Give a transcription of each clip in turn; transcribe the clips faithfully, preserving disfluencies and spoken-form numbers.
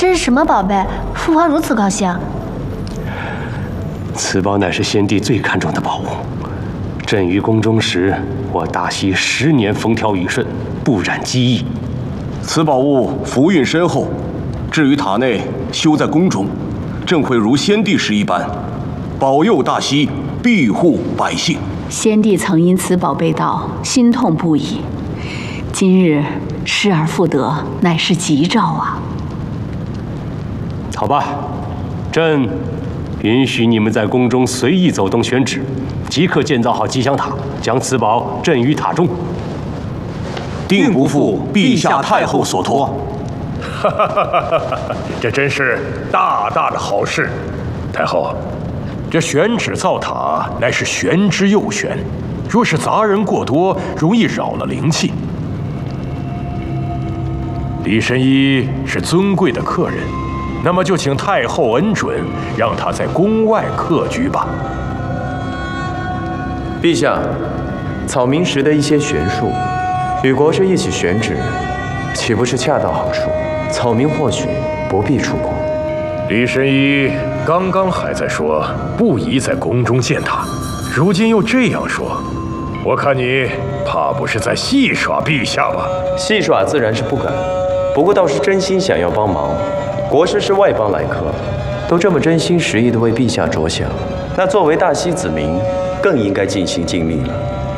这是什么宝贝？父皇如此高兴。 此宝乃是先帝最看重的宝物。朕于宫中时，我大西十年风调雨顺，不染机翼。 此宝物福运深厚，置于塔内，修在宫中，朕会如先帝时一般，保佑大西，庇护百姓。 先帝曾因此宝被盗，心痛不已。今日失而复得，乃是吉兆啊！ 好吧，朕允许你们在宫中随意走动选址，即刻建造好吉祥塔，将此宝镇于塔中。 定不负陛下太后所托。 哈哈哈哈哈！这真是大大的好事。太后，这选址造塔乃是玄之又玄，若是杂人过多，容易扰了灵气。李神医是尊贵的客人，那么就请太后恩准，让他在宫外客居吧。 陛下，草民时的一些玄术，与国师一起选址，岂不是恰到好处？草民或许不必出宫。 李神医刚刚还在说不宜在宫中建塔，如今又这样说，我看你怕不是在戏耍陛下吧？ 戏耍自然是不敢，不过倒是真心想要帮忙。国师是外邦来客，都这么真心实意地为陛下着想，那作为大西子民，更应该尽心尽力了。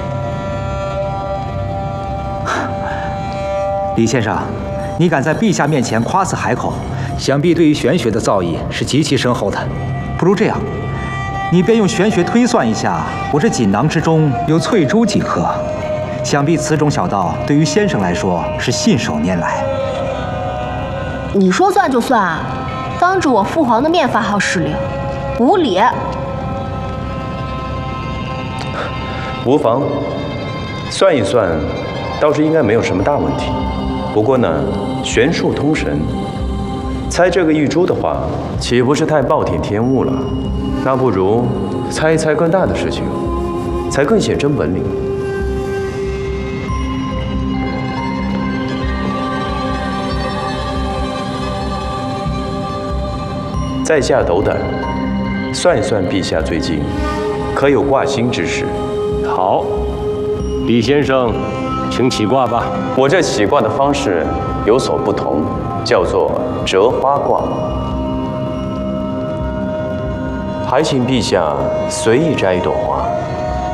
李先生，你敢在陛下面前夸此海口，想必对于玄学的造诣是极其深厚的。不如这样，你便用玄学推算一下，我这锦囊之中有翠珠几颗，想必此种小道对于先生来说是信手拈来。 你说算就算啊，当着我父皇的面发号施令，无礼。 无妨，算一算，倒是应该没有什么大问题。不过呢，玄术通神，猜这个玉珠的话，岂不是太暴殄天物了？那不如猜一猜更大的事情，才更显真本领。在下斗胆，算一算陛下最近可有卦星之事。 好，李先生，请起卦吧。 我这起卦的方式有所不同，叫做折花卦。还请陛下随意摘一朵花，